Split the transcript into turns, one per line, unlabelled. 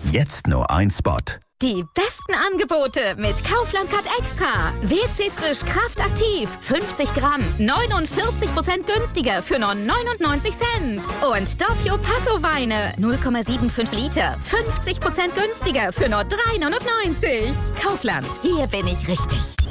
Jetzt nur ein Spot.
Die besten Angebote mit Kaufland Cut Extra. WC Frisch Kraftaktiv. 50 Gramm. 49% günstiger für nur 99 Cent. Und Doppio Passo Weine. 0,75 Liter. 50% günstiger für nur 3,99. Kaufland. Hier bin ich richtig.